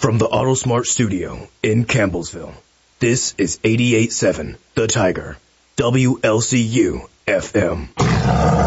From the AutoSmart studio in Campbellsville, this is 88.7 The Tiger, WLCU FM.